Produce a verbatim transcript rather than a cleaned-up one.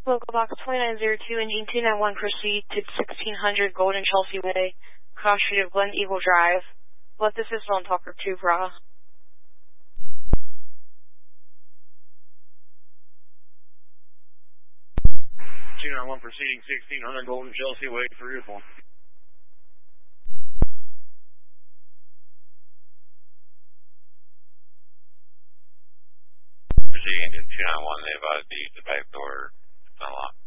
Local box twenty-nine oh two, engine two nine one, proceed to sixteen hundred Golden Chelsea Way, cross street of Glen Eagle Drive. Left assist on Talker two, Bra. two nine one proceeding sixteen hundred Golden Chelsea Way for uniform. Proceeding to two nine one, they advised to use the back door. It's unlocked.